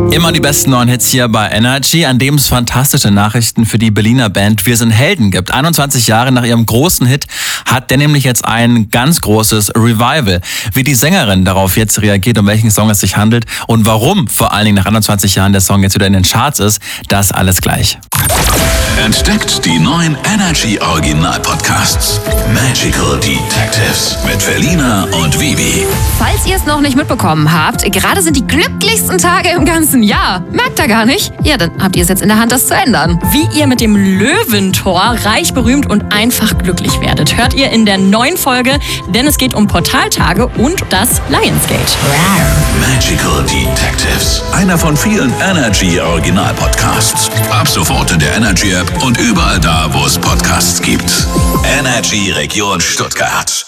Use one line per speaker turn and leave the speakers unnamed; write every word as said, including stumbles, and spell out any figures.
Immer die besten neuen Hits hier bei Energy, an dem es fantastische Nachrichten für die Berliner Band Wir sind Helden gibt. einundzwanzig Jahre nach ihrem großen Hit hat der nämlich jetzt ein ganz großes Revival. Wie die Sängerin darauf jetzt reagiert, um welchen Song es sich handelt und warum vor allen Dingen nach einundzwanzig Jahren der Song jetzt wieder in den Charts ist, das alles gleich.
Entdeckt die neuen Energy Original Podcasts. Magical Detectives mit Felina und Vivi.
Falls ihr es noch nicht mitbekommen habt, gerade sind die glücklichsten Tage im ganzen Jahr. Merkt ihr gar nicht? Ja, dann habt ihr es jetzt in der Hand, das zu ändern.
Wie ihr mit dem Löwentor reich, berühmt und einfach glücklich werdet, hört ihr in der neuen Folge, denn es geht um Portaltage und das Lionsgate.
Magical Detectives. Einer von vielen Energy Original Podcasts. Ab sofort in der Energy App und überall da, wo es Podcasts gibt. Energy Region Stuttgart.